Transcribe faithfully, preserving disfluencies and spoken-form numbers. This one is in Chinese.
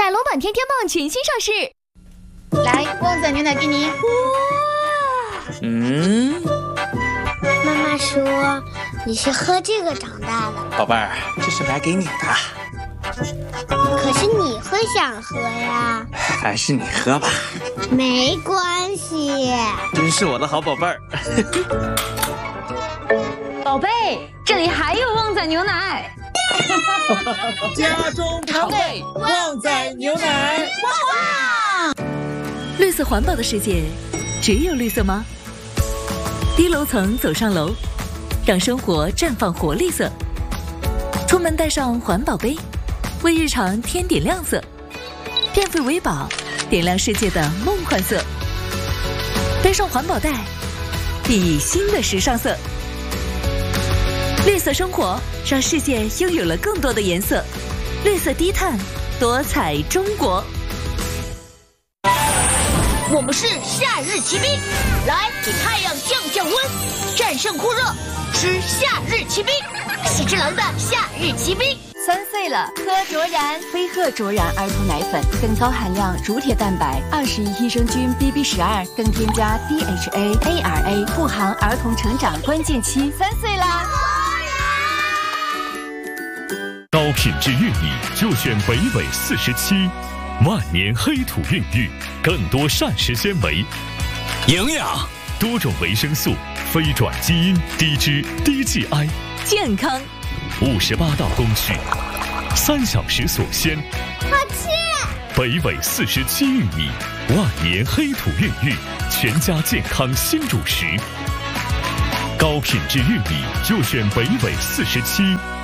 奶龙版天天棒全新上市。 来，旺仔牛奶给你。 哇！ 嗯， 妈妈说你是喝这个长大的， 宝贝儿，这是买给你的。 可是你会想喝呀？ 还是你喝吧。 没关系。 真是我的好宝贝儿。 宝贝，这里还有旺仔牛奶。 家中常备旺仔牛奶。 哇！ 绿色环保的世界，只有绿色吗？低楼层走上楼，让生活绽放活力色。出门带上环保杯，为日常添点亮色。变废为宝，点亮世界的梦幻色。背上环保袋，熠熠新的时尚色。绿色生活，让世界拥有了更多的颜色。绿色低碳，多彩中国。 我们是夏日骑兵，来给太阳降降温，战胜酷热，吃夏日骑兵，喜之郎的夏日骑兵。 三岁了，喝卓然飞鹤卓然儿童奶粉，更高含量乳铁蛋白，二十亿益生菌 B B 十二，更添加 D H A A R A， 护航儿童成长关键期。 三岁啦！ 高品质玉米就选北纬四十七，万年黑土孕育，更多膳食纤维、 营养、 多种维生素、非转基因、低脂、低 G I， 健康。 五十八道工序，三小时锁鲜。 好吃！ 北纬四十七玉米，万年黑土孕育，全家健康新主食。高品质玉米就选北纬四十七。